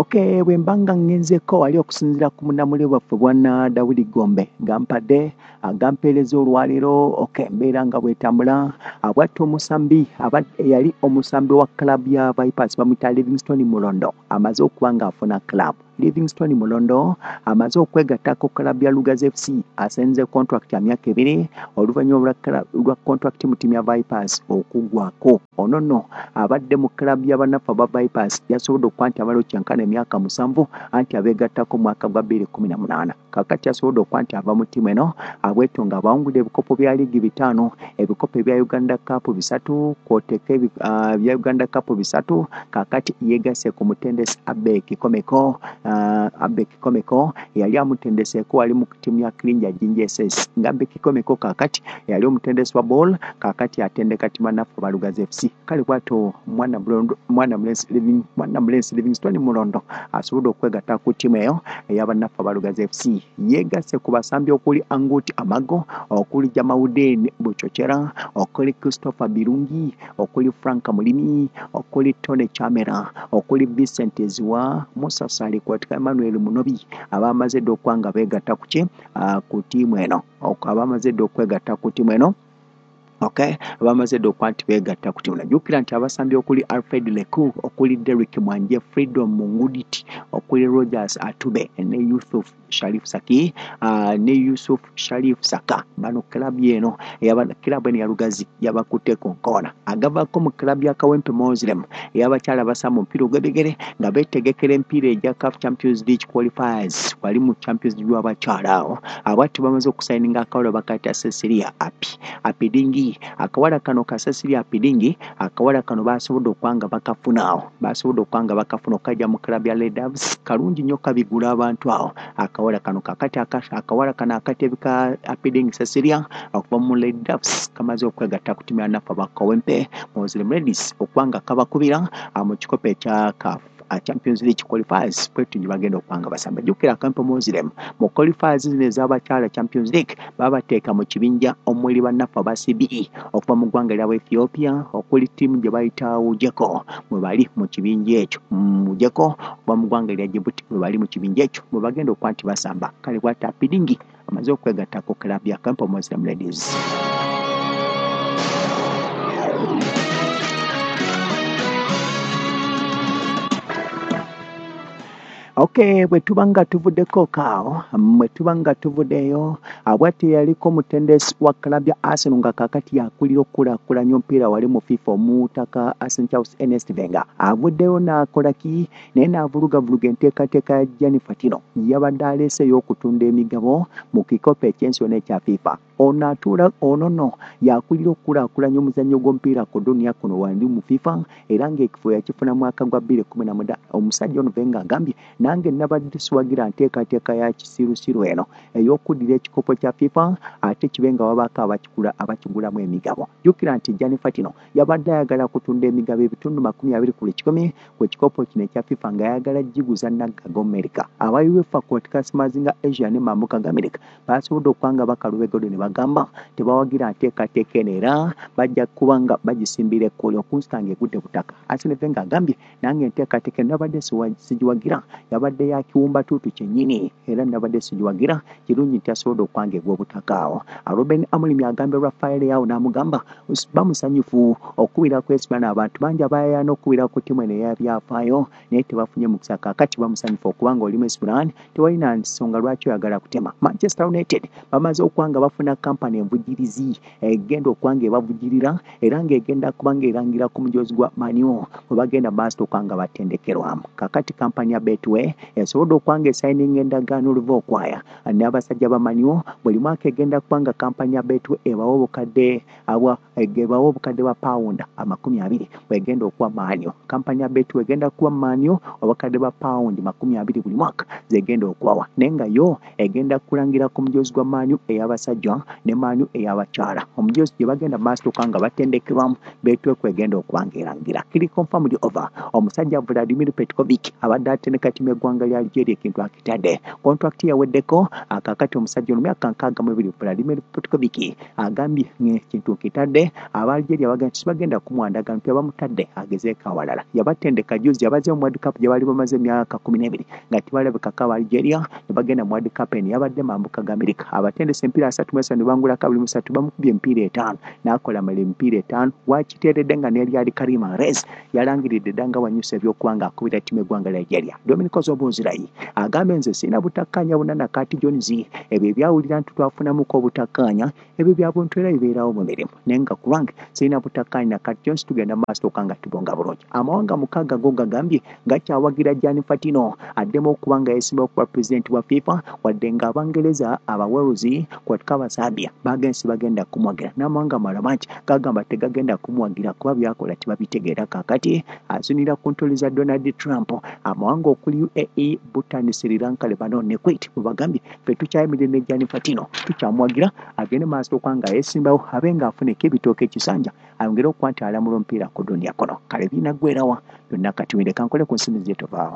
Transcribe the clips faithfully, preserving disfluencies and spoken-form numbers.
Okay, bwe mbanga ngenzeko wali okusinziira ku munnamule waffe bwana Dawudi Gombe ngampadde agampeereza olwaleero okay mbeera nga bwetambula abwatta omusambi abadde yali omusambi wa club ya Vipers bamuyita Livingstone Mulondo amaze okuba ng'afuna club. Livingstone Mulondo amaze okwegattako club ya Lugazi F C asenze contract ya myaka ebiri oluvannyuma lwa contract mu ttiimu ya Vipers okuggwako. Ono nno abadde mu club y'abanaffe ba Vipers yasobodde okuba nti amala okyenkana emyaka musanvu anti abeegattako mu mwaka gwa bbiri kkumi na munaana. Kaakati asobodde okuba nti ava mu ttiimu eno abwetonga abawangudde ebikopo bya liigi bitaano, ebikopo ebya Uganda Cup bisatu, kw'oteeka uh, bya Uganda Cup bisatu. Kaakati yeegasse ku mutendesi Abbey Kikomeko. Uh, Abbey Kikomeko yali amutendeseeko wali mu ttiimu ya Kirinja Jinja S S. Nga Abbey Kikomeko kaakati yali omutendesi wa ball, kaakati atendeka ttiimu bannaffe ba Lugazi F C. Kale bw'atyo mwana Mulondo mwana Mulenzi Living mwana Mulenzi Livingstone Mulondo asobodde okwegatta ku ttiimu eyo ey'abannaffe ba Lugazi F C. Yeegasse ku basambi okuli Anguti Amago, okuli Jamaudeen Buchochera, okuli Christopher Birungi, okuli Frank Mulimi, okuli Tony Chamera, okuli Vincent Eziwa, Musa Sali kwatika Emmanuel Munobi abamaze dde okuba nga beegatta ku ki uh, ku ttiimu eno abamaze dde okwegatta ku ttiimu eno. Okay, abamaze dde okuba nti beegatta ku ttiimu. Najjukira nti abasambi okuli Alfred Leku, okuli Derrick Mwanje, Freedom Munguditi, okuli Rogers Atube ne Yusuf Sharif Saki uh, ne Yusuf Sharif Saka bano club yeno yaba club eno ya Lugazi yabakutte ku nkoona. Agavako mu club ya Kawempe Muslim y'abakyala basamba omupiira ogw'ebigere nga beetegekera empiira egya C A F Champions League qualifiers wali mu Champions League w'abakyala awo abatu bamaze okusayininga akawala bakayita Cecilia Api Apidingi. Akawala kano ka Cecilia Apidingi akawala kano basobodde okuba nga bakafuna awo basobodde okuba nga bakafuna okajja mu club ya Red Devils kalungi nnyo kabigula abantu awo. Akawala kano kakati akawala kano akatebeka Apidingi Cecilia okuva mu Red Devils kamaze okwegatta ku ttiimu ya Nafa ba Kawempe Muslim Ladies okuba nga kabakubira mu kikopo ekya C A F a Champions League qualifiers kwetunyi bagenda okubanga basamba. Jjukira Kawempe Muslim mu qualifiers zino ez'abakyala Champions League babateeka mu kibinja omuli bannaffe ba C B E okuva mu ggwanga lya Ethiopia okuli ttiimu gye bayita Ujeko mwe bali mu kibinja ekyo Ujeko okuva mu ggwanga lya Djibouti mwe bali mu kibinja ekyo mwe bagenda okuba nti basamba. Kale bw'ati Apidingi amaze okwegatta ku club ya Kawempe Muslim Ladies. Okay, bwe tubanga tuvuddeko kaawo mwe tubanga tuvuddeyo abwate yaliko mutendesi wa club ya Arsenal nga kakati yakulira okukulaakulanya omupiira wali mu FIFA omutaka Arsenal Charles Ernest Wenger avuddeyo n'akolaki naye n'avulugavuluga enteekateeka ya Gianni Infantino yabadde aleeseyo okutunda emigabo mu kikopo ekyensi yonna ekya FIFA. Ono atuula ono nno yakulira okukulaakulanya omuzannyo gw'omupiira ku duniya kuno wali mu FIFA era ng'ekifo yakifuna mwaka gwa bbiri kkumi na munaana. Omusajja ono Wenger agambye nange nabadde siwagira nteekateeka ya kisirusiru eno ey'okuddira ekikopo kya FIFA ate kibe nga wabaako abakigula abakigulamu emigabo. Jjukira nti Gianni Infantino yabadde ayagala kutunda emigabo ebitundu makumi abiri ku buli kikumi ku kikopo kino ekya FIFA nga ayagala giguza naggaga America. Aba UEFA Broadcasting nga Asia ne mambuka ga America basobodde okuba nga bakalubegado ne bagamba tebawagira nteekateeka eno era bajja kuba nga bagisimbira ekkuli okunsitanga egudde butaka. Arsene Wenger agambye nange enteekateeka eno nabadde sigiwagira yabadde yakiwumba tuutu kyennyini era nabadde sigiwagira kirungi nti asobodde okwanga egw'obutaka awo. Ruben Amorim agambye Rafael Leao n'amugamba bamusanyufu okubira ku Espana abantu bangi abayayaana okubira ku ttiimu eno eyabyafaayo naye tebafunye mukisa. Kaakati bamusanyufu okubanga oli mu Espana tewalina nsonga lwaki oyagala kutema. Manchester United bamaze okuba nga bafuna kampani envujirizi egenda okuba nga ebavujirira era ng'egenda kuba nga erangira ku mujoozi gwa Man U bwe bagenda maaso okuba nga batendekerwamu. Kaakati kampani ya Betway esobodde okuba nga esayininga endagaano oluva okwaya n'abasajja ba Man U buli mwaka egenda kuba nga kampani ya Betway ebawa obukadde abwa ebawa obukadde bwa pawunda amakumi abiri bw'egenda okuwa Man U. Kampani ya Betway egenda kuwa Man U obukadde bwa pawundi makumi abiri buli mwaka zegenda okuwawa naye nga yo egenda kulangira ku mujoozi gwa Man U ey'abasajja ne Manu ey'abakyala omujoozi gye bagenda maasoka nga batendekerwamu beetwe kwegenda okwangirangira kiri confirmed over omusajja Vladimir Petkovic abadde atendeka ttiimu eggwanga lya Algeria ekintu akitadde contract yaweddeko akakati omusajja ono myaka nkaaga mu ebiri Vladimir Petkovic agambye ekintu kitadde aba Algeria bagenda kumwandagana pya bamutadde agezeeko awalala yabatendeka juzi yabaze mu World Cup gye bali bamaze emyaka kumi n'ebiri nga tibalabikako aba Algeria ne bagenda mu World Cup eno yabadde mambuka ga Amerika abatendesa emipiira asatu mu esatu ne bangula kabiri mu ssatu bamukubye emipiira etaano n'akola mali emipiira etaano wakiteeredde nga n'eri ali Karima Rez yalangiridde dda nga wanyusa ebyokuba nga akubira ttiimu eggwanga la Algeria Dominic Zobozirai agambye nze sirina butakkaanya bonna na Kati Jones ebyo ebyawulira nti twafunamuko obutakkaanya ebyo bya buntu era bibeerawo mu mirimu naye nga kulange sirina butakkaanya na Kati Jones tugenda maaso nga tubonga bulungi amawanga mukaaga go gagambye ngakyawagira Gianni Infantino addemu okuba nga yeesimbawo okuba pulezidenti wa FIFA wadde nga Abangereza abaweruzi kwatuka Abasambia bagensi bagenda kumwagira n'amawanga malama nti gagamba tegagenda kumwagira kuba byakola tibabitegeera kaakati asunira ku ntoli za Donald Trump amawanga okuli U A E, Bhutan, Sri Lanka, Lebanon ne Kuwait bagambye ffe tukyayimirira ne Gianni Infantino tukyamwagira agende maaso nga yeesimbawo abe ng'afuneko ebitooke ekisanja ayongere okuba nti alamula omupiira ku dunia kono kale binaggwerawa byonna katiwire kankole ku nsimu zetovaawo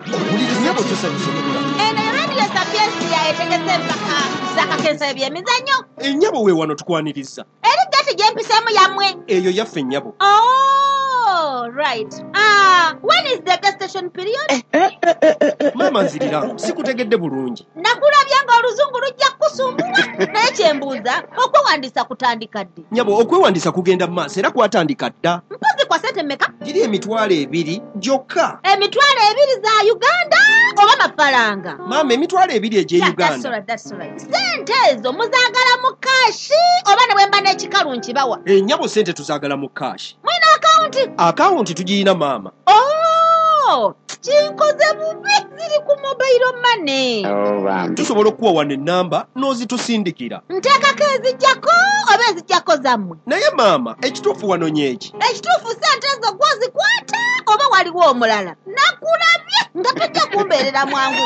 ennyabo we wano tukwaniriza eri gati gyempiseemu yammwe eyo yaffe ennyabo. Oh, right. Ah, when is the gas station period? Mama nzirira sikutegedde bulungi. Nakulabya nga oluzungu lujja kusumbula naye kyembuuza okwewandiisa kutandika ddi? Nyabo okwewandiisa kugenda mu maaso era kwatandika dda. Mpozi kwa sente mmeka? Giri emitwalo ebiri gyokka. Emitwalo ebiri za Uganda oba mafaranga? Mama emitwalo ebiri egye Yeah, Uganda. that's right, that's right. Sente ezo muzaagala mu kashi oba ne bwemba n'ekikalu nkibawa? Ennyabo sente tuzaagala mu kashi. Mwina akawunti? Akawunti tugirina maama. Oh, kinkoze bubi ziri ku mobile money. Oh, um, Tusobola okuwa wano ennamba n'ozitusindikira. Nteekako ezijjako oba ezijjako zammwe? Naye maama ekituufu wano nyeeki. Ekituufu sente ezo gwozikwata oba waliwo omulala? Nakulabye nga tojja kumbeerera mwangu.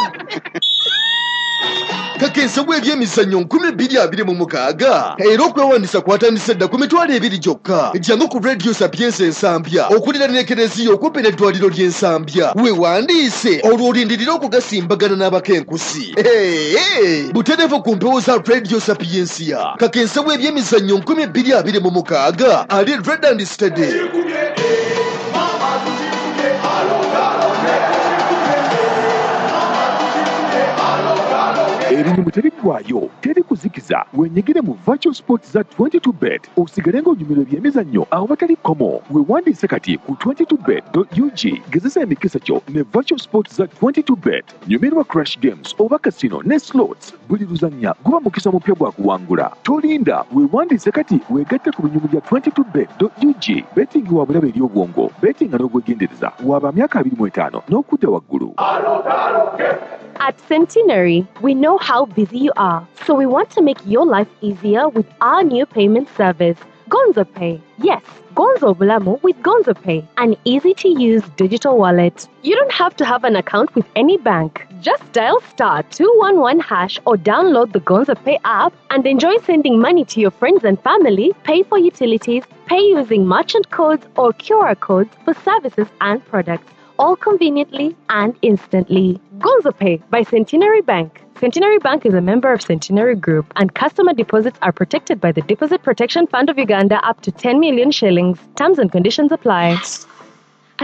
Kakensa bw'ebyemizannyo nkumi bbiri abiri mu mukaaga era okwewandiisa kwatandise dda ku mitwalo ebiri gyokka. Jjangu ku Radio Sapienza Ensambya okulira n'ekereziya okumpi n'eddwaliro ly'Ensambya weewandiise olwo olindirira okugasimbagana n'abakenkusi. Hey, butereevu ku mpewo za Radio Sapienza. Kakensa bw'ebyemizannyo nkumi bbiri abiri mu mukaaga ali Redland Stadium. Ebintu mutereggwayo teri kuzikiza wenyigire mu virtual sports za twenty-two bet osigale ng'onyumirwa ebyemizannyo awo batali komo weewandiise kati ku twenty-two bet dot U G gezesa emikisa kyo ne virtual sports za twenty-two bet nyumirwa crash games oba casino ne slots buli luzannya guba mukisa mupya gwa kuwangula tolinda weewandiise kati weegatte ku binyumu bya twenty-two bet dot U G betting wa bulabe eri obwongo betting n'obwegendereza waba myaka abiri mu etaano n'okudda waggulu. At Centenary, we know how busy you are, so we want to make your life easier with our new payment service, Gonzo Pay. Yes, Gonzo Bulamu with Gonzo Pay, an easy-to-use digital wallet. You don't have to have an account with any bank. Just dial star two one one hash or download the Gonzo Pay app and enjoy sending money to your friends and family, pay for utilities, pay using merchant codes or Q R codes for services and products, all conveniently and instantly. Gonzo Pay by Centenary Bank. Centenary Bank is a member of Centenary Group, and customer deposits are protected by the Deposit Protection Fund of Uganda up to ten million shillings. Terms and conditions apply.